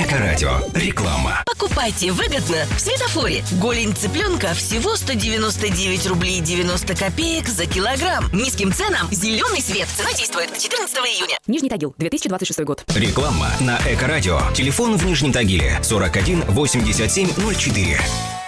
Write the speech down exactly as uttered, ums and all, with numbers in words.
Эко-радио. Реклама. Покупайте выгодно в Светофоре. Голень цыпленка всего сто девяносто девять рублей девяносто копеек за килограмм. Низким ценам зеленый свет. Цена действует до четырнадцатого июня. Нижний Тагил, две тысячи двадцать шестой год. Реклама на Эко-радио. Телефон в Нижнем Тагиле сорок один восемьдесят семь ноль четыре.